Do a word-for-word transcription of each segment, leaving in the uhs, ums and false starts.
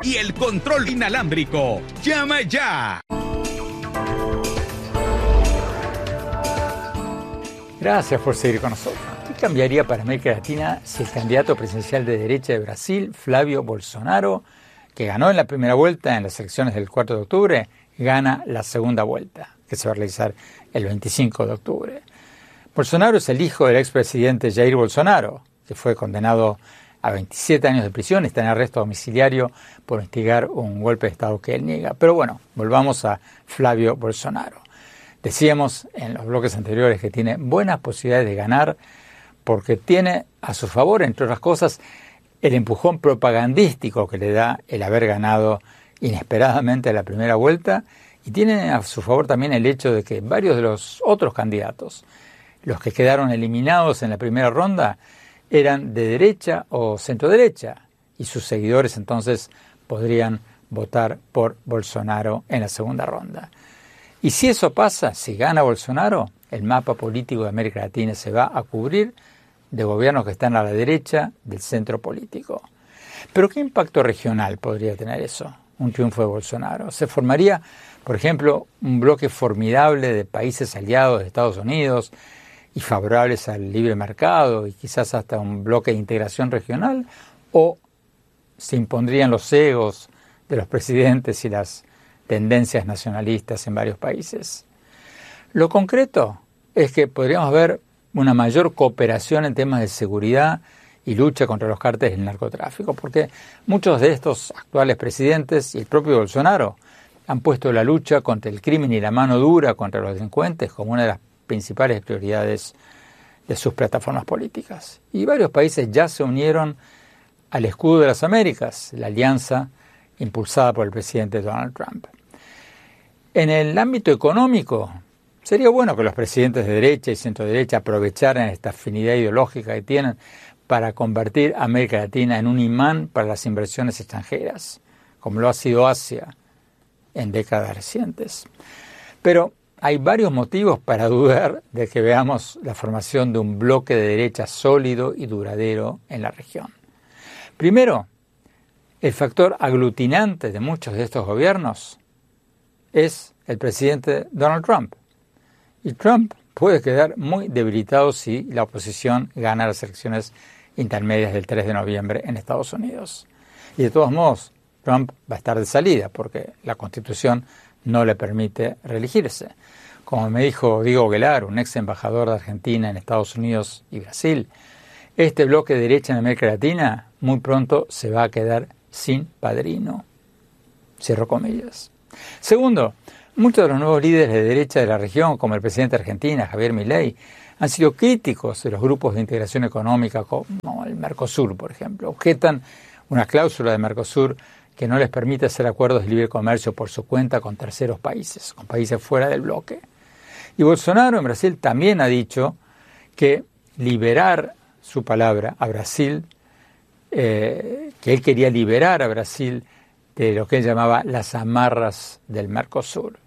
y el control inalámbrico. ¡Llama ya! Gracias por seguir con nosotros. ¿Qué cambiaría para América Latina si el candidato presidencial de derecha de Brasil, Flavio Bolsonaro, que ganó en la primera vuelta en las elecciones del cuatro de octubre, gana la segunda vuelta, que se va a realizar el veinticinco de octubre? Bolsonaro es el hijo del expresidente Jair Bolsonaro, que fue condenado a veintisiete años de prisión y está en arresto domiciliario por instigar un golpe de Estado que él niega. Pero bueno, volvamos a Flavio Bolsonaro. Decíamos en los bloques anteriores que tiene buenas posibilidades de ganar porque tiene a su favor, entre otras cosas, el empujón propagandístico que le da el haber ganado inesperadamente la primera vuelta, y tiene a su favor también el hecho de que varios de los otros candidatos, los que quedaron eliminados en la primera ronda, eran de derecha o centroderecha, y sus seguidores entonces podrían votar por Bolsonaro en la segunda ronda. Y si eso pasa, si gana Bolsonaro, el mapa político de América Latina se va a cubrir de gobiernos que están a la derecha del centro político. Pero ¿qué impacto regional podría tener eso? Un triunfo de Bolsonaro. Se formaría, por ejemplo, un bloque formidable de países aliados de Estados Unidos y favorables al libre mercado, y quizás hasta un bloque de integración regional, o se impondrían los egos de los presidentes y las tendencias nacionalistas en varios países. Lo concreto es que podríamos ver una mayor cooperación en temas de seguridad y lucha contra los cárteles del narcotráfico, porque muchos de estos actuales presidentes y el propio Bolsonaro han puesto la lucha contra el crimen y la mano dura contra los delincuentes como una de las principales prioridades de sus plataformas políticas. Y varios países ya se unieron al escudo de las Américas, la alianza impulsada por el presidente Donald Trump. En el ámbito económico, sería bueno que los presidentes de derecha y centroderecha aprovecharan esta afinidad ideológica que tienen para convertir a América Latina en un imán para las inversiones extranjeras, como lo ha sido Asia en décadas recientes. Pero hay varios motivos para dudar de que veamos la formación de un bloque de derecha sólido y duradero en la región. Primero, el factor aglutinante de muchos de estos gobiernos es el presidente Donald Trump. Y Trump puede quedar muy debilitado si la oposición gana las elecciones intermedias del tres de noviembre en Estados Unidos. Y de todos modos, Trump va a estar de salida porque la Constitución no le permite reelegirse. Como me dijo Diego Aguilar, un ex embajador de Argentina en Estados Unidos y Brasil, este bloque de derecha en América Latina muy pronto se va a quedar sin padrino. Cierro comillas. Segundo, muchos de los nuevos líderes de derecha de la región, como el presidente de Argentina, Javier Milei, han sido críticos de los grupos de integración económica como el Mercosur, por ejemplo. Objetan una cláusula de Mercosur que no les permite hacer acuerdos de libre comercio por su cuenta con terceros países, con países fuera del bloque. Y Bolsonaro en Brasil también ha dicho que liberar, su palabra, a Brasil, eh, que él quería liberar a Brasil de lo que él llamaba las amarras del Mercosur.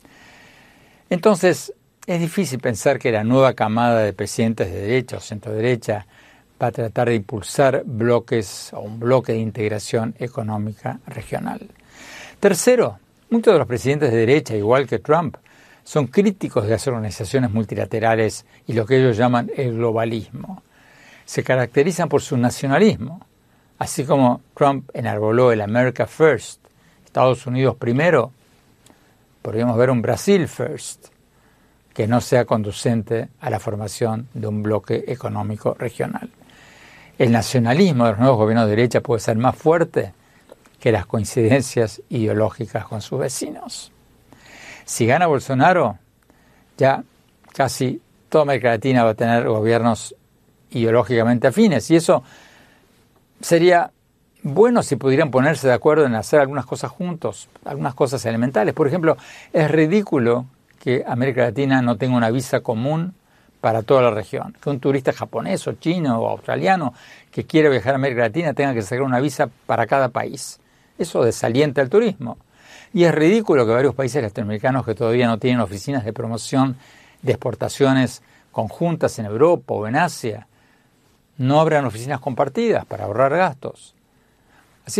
Entonces, es difícil pensar que la nueva camada de presidentes de derecha o centro-derecha va a tratar de impulsar bloques o un bloque de integración económica regional. Tercero, muchos de los presidentes de derecha, igual que Trump, son críticos de las organizaciones multilaterales y lo que ellos llaman el globalismo. Se caracterizan por su nacionalismo. Así como Trump enarboló el America First, Estados Unidos primero, podríamos ver un Brasil First, que no sea conducente a la formación de un bloque económico regional. El nacionalismo de los nuevos gobiernos de derecha puede ser más fuerte que las coincidencias ideológicas con sus vecinos. Si gana Bolsonaro, ya casi toda América Latina va a tener gobiernos ideológicamente afines, y eso sería bueno si pudieran ponerse de acuerdo en hacer algunas cosas juntos, algunas cosas elementales. Por ejemplo, es ridículo que América Latina no tenga una visa común para toda la región. Que un turista japonés o chino o australiano que quiere viajar a América Latina tenga que sacar una visa para cada país. Eso desalienta el turismo. Y es ridículo que varios países latinoamericanos que todavía no tienen oficinas de promoción de exportaciones conjuntas en Europa o en Asia no abran oficinas compartidas para ahorrar gastos. Así,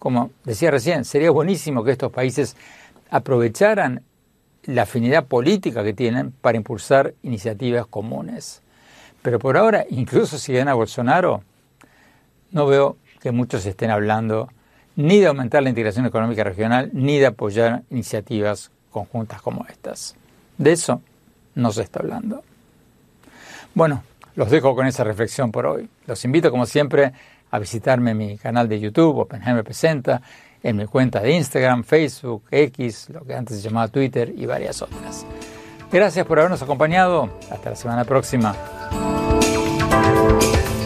como decía recién, sería buenísimo que estos países aprovecharan la afinidad política que tienen para impulsar iniciativas comunes. Pero por ahora, incluso si gana Bolsonaro, no veo que muchos estén hablando ni de aumentar la integración económica regional, ni de apoyar iniciativas conjuntas como estas. De eso no se está hablando. Bueno, los dejo con esa reflexión por hoy. Los invito, como siempre, a visitarme en mi canal de YouTube, Oppenheimer Presenta, en mi cuenta de Instagram, Facebook, X, lo que antes se llamaba Twitter y varias otras. Gracias por habernos acompañado. Hasta la semana próxima.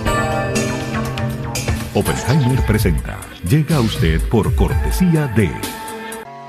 Oppenheimer Presenta llega a usted por cortesía de